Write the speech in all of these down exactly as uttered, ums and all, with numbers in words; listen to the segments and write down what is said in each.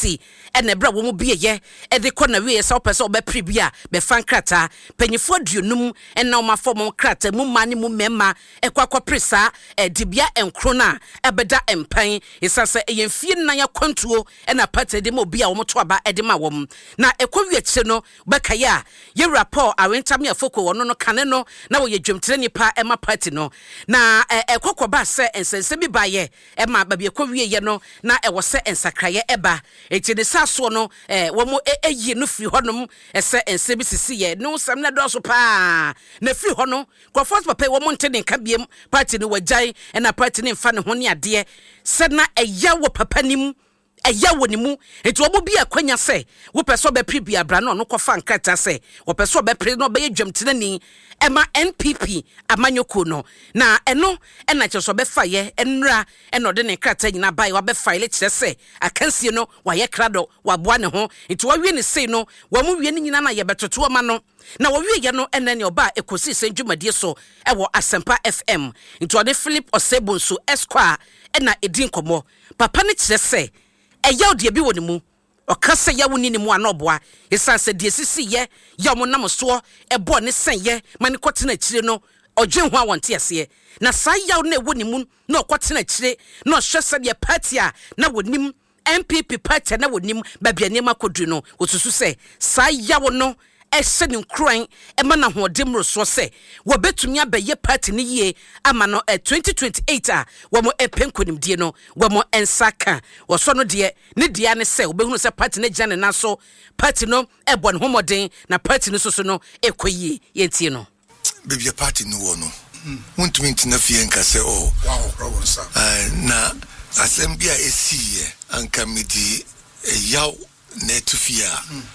party and a bra womu be ye e de kɔ na we so person be pribia be fan krata panyifo aduonum and na ma form krata mu mani mu mema e kwa kwa presa e dibia enkro na e beda empan esase e yemfie na ya kwantuo e na party de mo bia wo mo to aba e de ma wom na e kwa wiache no bekaya ye rapport awentame afoko wono no kane no na wo ye dwemtere nipa e ma party no na e kokoba se ensense bi baye e ma ba bi kwa wie ye no na e wo se ensakraye eba eti ne saso no eh wo mo eyi no firi honom ese ense bi sisi ye no sam na do so pa na firi hono kwa first papa wo mo ntene nka biem party no wagyan e na party ne mfa ne ho ne ade se na eya wo papa nim eya wo ni mu eti wo bi akwanya se wo peso be pribia bra no no kofa nkata se wo peso be pre no be dwamtene ni ema N P P amanyoko no na eno ena cheso be faye enra eno de ne krata nyina bai wa be file kire se akansie no wa ye krado wa boa ne ho enti wa wie ne sei no wa mu wie ne nyina na ye betoto ma no na wa wie ye no ena ne oba ekosi se ndwumadie so ewo Asempa F M enti ode Philip Osebonso Esquire ena edin komo papa ne kire se eya de bi woni mu okase ya woni ni mu anoboa esanse de sisi ye ya mo nam so ebo ne sen ye mane kotena kire no odwe ho awonte ase na sa ya na woni mu na okotena kire na ohwese de party a na wonim N P P party na wonim babia ne makodu no osusu se sa ya wo no ese ne nkran e ma na hodem roso se wo betumi abaye party ne yie ama no twenty twenty-eight a wo mo epenkonim die no wo mo ensaka wo so no de ne dia ne se wo behunu se party ne gya ne na so party no e bon homoden na party no soso no ekoyie yentie no bebia party no wo no wontumi ntina fie nka se oh wow problem sir na asembia esiye anka midi yaw na etufia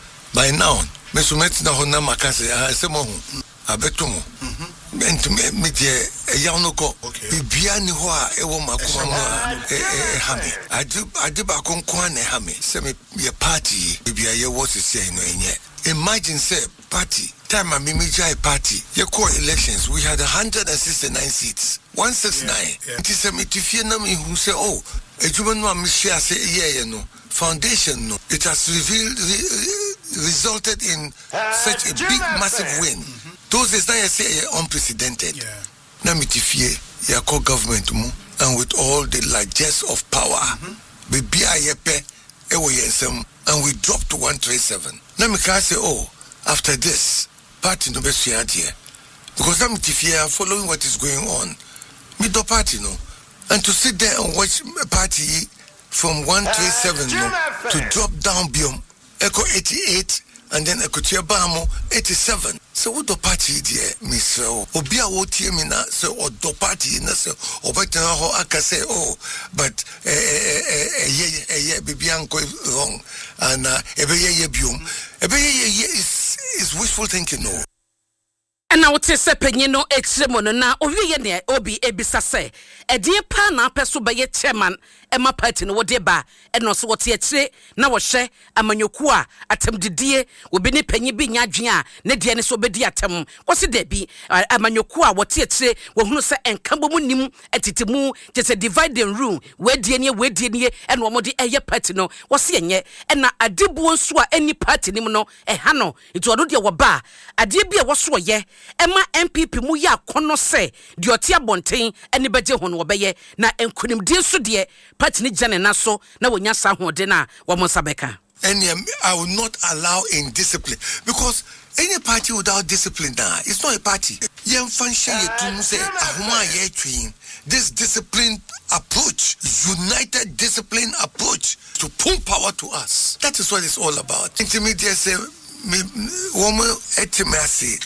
by now me so met na hona makase asemo ho abetomo enti me de yaw no ko bibia ni ho a ewo makoma mo e hame ade ade ba konkon na hame se me ye party bibia ye wo sese no enye imagine say party time a mimijai party ye call elections we had one hundred sixty-nine seats one sixty-nine it is a mitifie na me who say oh ejuma no am share say ye no foundation no it has revealed re, resulted in such a big massive win. Mm-hmm. Those is not say unprecedented. Yeah. Na mitifie ya call government mu and with all the largesse of power. Be bia yepe ewo yensem and we dropped to one thirty-seven. Na me can say oh after this party no be here because na mitifie following what is going on. Me do party no and to sit there and watch a party from one thirty-seven uh, no, to drop down beyond Echo eighty-eight and then Echo Tiabamo eighty-seven. So what the party there, Miss Obia wotie me na so or the party na so or better how I can say oh but eh eh eh eh yeah baby uncle wrong and uh ebe ye biom ebe ye is is wishful thinking no. And now what is happening no extremo na owie ye ne obi ebisa se edie pa na apeso be ye chairman ema party no wode ba eno so wote akire na wo hye amanyoku a atemdidie obi ne panyi bi nya adwen a ne de ne so bedi atem wose da bi amanyoku a wote akire wo hunu se enkambo mu nim etitemu just divide and rule we die ne we die ne eno mo de eye party no wose enye ena adebuo nso a any party nim no eha no itu odo de wo ba ade bi a wo so ye ema N P P mu ya kono se de ote abonten eni beje ho no obeye na enkunimdi nso de party ni jane na so na wonya sa hode na wo monsabeka. And I will not allow indiscipline because any party without discipline now it's not a party. Yem function ye to say ahuma ye twin. This disciplined approach, united disciplined approach to put power to us. That is what it's all about. Intermediate say me woman etimacy